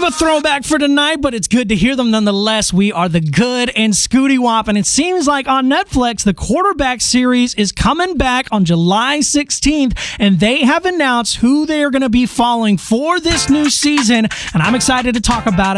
of a throwback for tonight, but it's good to hear them nonetheless. We are the Good and Scooty Wop, and it seems like on Netflix, the Quarterback series is coming back on July 16th, and they have announced who they are going to be following for this new season, and I'm excited to talk about it.